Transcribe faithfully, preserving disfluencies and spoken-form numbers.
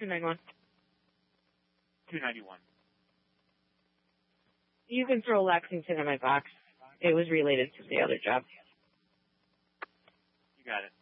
two ninety-one. two ninety-one. You can throw Lexington in my box. It was related to the other job. You got it.